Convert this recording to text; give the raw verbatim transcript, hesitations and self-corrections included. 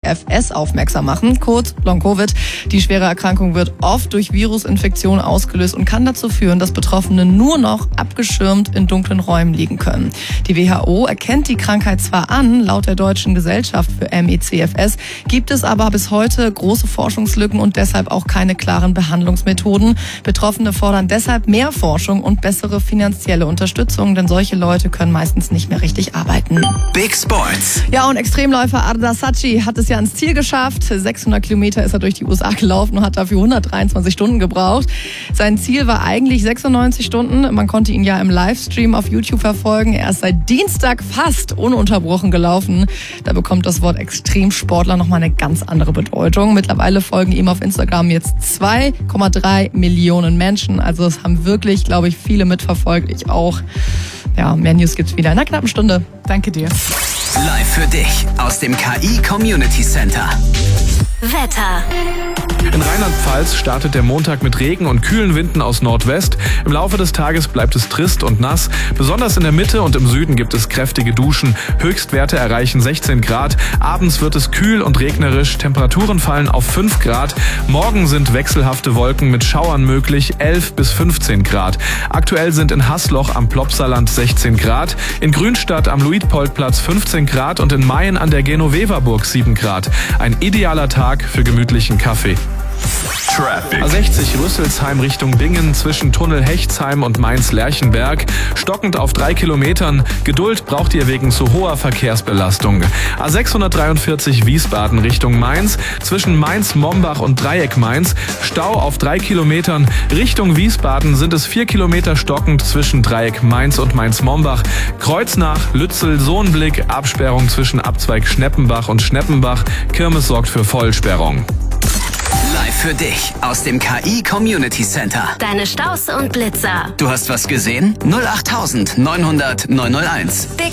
F S aufmerksam machen, kurz Long-Covid. Die schwere Erkrankung wird oft durch Virusinfektionen ausgelöst und kann dazu führen, dass Betroffene nur noch abgeschirmt in dunklen Räumen liegen können. Die W H O erkennt die Krankheit zwar an, laut der Deutschen Gesellschaft für M E C F S gibt es aber bis heute große Forschungslücken und deshalb auch keine klaren Behandlungsmethoden. Betroffene fordern deshalb mehr Forschung und bessere finanzielle Unterstützung, denn solche Leute können meistens nicht mehr richtig arbeiten. Big Sports. Ja, und Extremläufer Arda Sachi hat es ja ans Ziel geschafft. sechshundert Kilometer ist er durch die U S A gelaufen und hat dafür hundertdreiundzwanzig Stunden gebraucht. Sein Ziel war eigentlich sechsundneunzig Stunden. Man konnte ihn ja im Livestream auf YouTube verfolgen. Er ist seit Dienstag fast ununterbrochen gelaufen. Da bekommt das Wort Extremsportler nochmal eine ganz andere Bedeutung. Mittlerweile folgen ihm auf Instagram jetzt zwei Komma drei Millionen Menschen. Also es haben wirklich, glaube ich, viele mitverfolgt. Ich auch. Ja, mehr News gibt's wieder in einer knappen Stunde. Danke dir. Live für dich aus dem K I Community Center. Wetter. In Rheinland-Pfalz startet der Montag mit Regen und kühlen Winden aus Nordwest. Im Laufe des Tages bleibt es trist und nass. Besonders in der Mitte und im Süden gibt es kräftige Duschen. Höchstwerte erreichen sechzehn Grad. Abends wird es kühl und regnerisch. Temperaturen fallen auf fünf Grad. Morgen sind wechselhafte Wolken mit Schauern möglich, elf bis fünfzehn Grad. Aktuell sind in Haßloch am Plopsaland sechzehn Grad, in Grünstadt am Luitpoldplatz fünfzehn Grad und in Mayen an der Genoveverburg sieben Grad. Ein idealer Tag für gemütlichen Kaffee. Traffic. A sechzig Rüsselsheim Richtung Bingen zwischen Tunnel Hechtsheim und Mainz-Lerchenberg. Stockend auf drei Kilometern. Geduld braucht ihr wegen zu hoher Verkehrsbelastung. A sechshundertdreiundvierzig Wiesbaden Richtung Mainz zwischen Mainz-Mombach und Dreieck Mainz. Stau auf drei Kilometern. Richtung Wiesbaden sind es vier Kilometer stockend zwischen Dreieck Mainz und Mainz-Mombach. Kreuznach, Lützel, Sohnblick. Absperrung zwischen Abzweig Schneppenbach und Schneppenbach. Kirmes sorgt für Vollsperrung. Live für dich aus dem K I Community Center. Deine Staus und Blitzer. Du hast was gesehen? null acht neunhundert neunhunderteins.